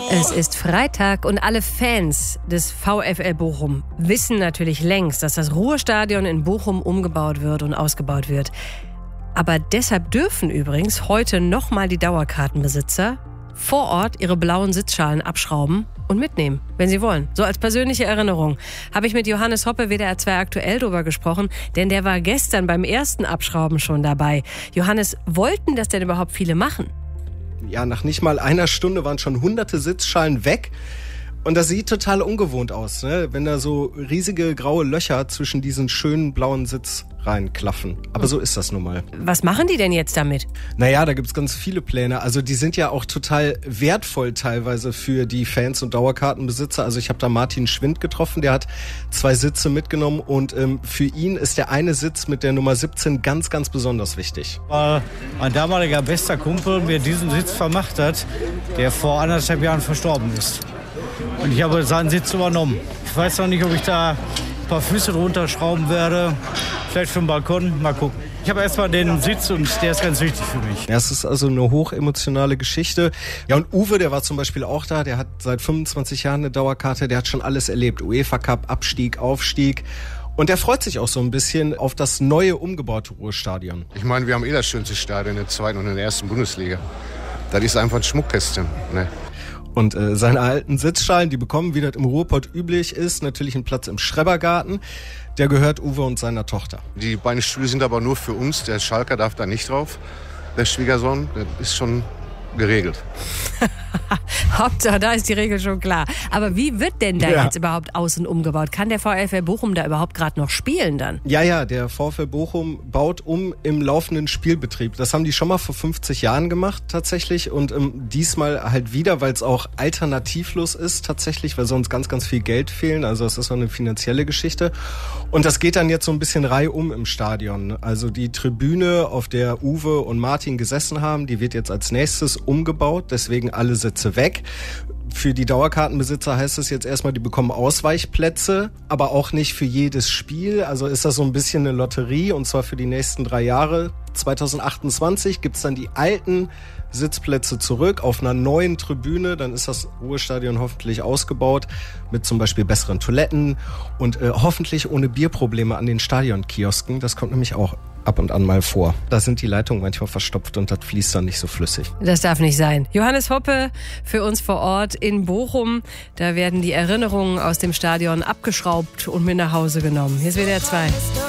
Es ist Freitag und alle Fans des VfL Bochum wissen natürlich längst, dass das Ruhrstadion in Bochum umgebaut wird und ausgebaut wird. Aber deshalb dürfen übrigens heute nochmal die Dauerkartenbesitzer vor Ort ihre blauen Sitzschalen abschrauben und mitnehmen, wenn sie wollen. So als persönliche Erinnerung habe ich mit Johannes Hoppe, WDR 2 aktuell, drüber gesprochen, denn der war gestern beim ersten Abschrauben schon dabei. Johannes, wollten das denn überhaupt viele machen? Ja, nach nicht mal einer Stunde waren schon hunderte Sitzschalen weg. Und das sieht total ungewohnt aus, ne? Wenn da so riesige graue Löcher zwischen diesen schönen blauen Sitzreihen klaffen. Aber so ist das nun mal. Was machen die denn jetzt damit? Naja, da gibt's ganz viele Pläne. Also die sind ja auch total wertvoll teilweise für die Fans und Dauerkartenbesitzer. Also ich habe da Martin Schwind getroffen, der hat 2 Sitze mitgenommen. Und für ihn ist der eine Sitz mit der Nummer 17 ganz, ganz besonders wichtig. Weil mein damaliger bester Kumpel mir diesen Sitz vermacht hat, der vor 1,5 Jahren verstorben ist. Und ich habe seinen Sitz übernommen. Ich weiß noch nicht, ob ich da ein paar Füße drunter schrauben werde. Vielleicht für den Balkon. Mal gucken. Ich habe erstmal den Sitz und der ist ganz wichtig für mich. Ja, es ist also eine hochemotionale Geschichte. Ja, und Uwe, der war zum Beispiel auch da. Der hat seit 25 Jahren eine Dauerkarte. Der hat schon alles erlebt. UEFA Cup, Abstieg, Aufstieg. Und der freut sich auch so ein bisschen auf das neue umgebaute Ruhrstadion. Ich meine, wir haben das schönste Stadion in der 2. und in der 1. Bundesliga. Das ist einfach ein Schmuckkästchen. Ne? Und seine alten Sitzschalen, die bekommen, wie das im Ruhrpott üblich ist, natürlich einen Platz im Schrebergarten. Der gehört Uwe und seiner Tochter. Die beiden Stühle sind aber nur für uns. Der Schalker darf da nicht drauf. Der Schwiegersohn, der ist schon geregelt. Hauptsache, da ist die Regel schon klar. Aber wie wird denn da jetzt überhaupt außen umgebaut? Kann der VfL Bochum da überhaupt gerade noch spielen dann? Ja, der VfL Bochum baut um im laufenden Spielbetrieb. Das haben die schon mal vor 50 Jahren gemacht tatsächlich und diesmal halt wieder, weil es auch alternativlos ist tatsächlich, weil sonst ganz, ganz viel Geld fehlen. Also es ist so eine finanzielle Geschichte. Und das geht dann jetzt so ein bisschen reihum im Stadion. Also die Tribüne, auf der Uwe und Martin gesessen haben, die wird jetzt als nächstes umgebaut. Deswegen alle Sitze weg. Für die Dauerkartenbesitzer heißt es jetzt erstmal, die bekommen Ausweichplätze, aber auch nicht für jedes Spiel. Also ist das so ein bisschen eine Lotterie und zwar für die nächsten 3 Jahre. 2028 gibt's dann die alten Sitzplätze zurück auf einer neuen Tribüne. Dann ist das Ruhrstadion hoffentlich ausgebaut mit zum Beispiel besseren Toiletten und hoffentlich ohne Bierprobleme an den Stadionkiosken. Das kommt nämlich auch ab und an mal vor. Da sind die Leitungen manchmal verstopft und das fließt dann nicht so flüssig. Das darf nicht sein. Johannes Hoppe für uns vor Ort in Bochum. Da werden die Erinnerungen aus dem Stadion abgeschraubt und mit nach Hause genommen. Hier ist WDR 2.